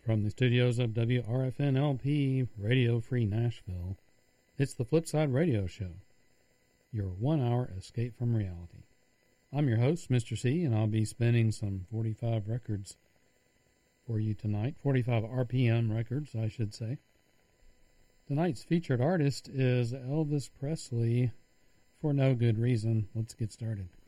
From the studios of WRFN-LP Radio Free Nashville, it's the Flipside Radio Show, your 1-hour escape from reality. I'm your host, Mr. C, and I'll be spinning some 45 records for you tonight. 45 RPM records, I should say. Tonight's featured artist is Elvis Presley, for no good reason. Let's get started.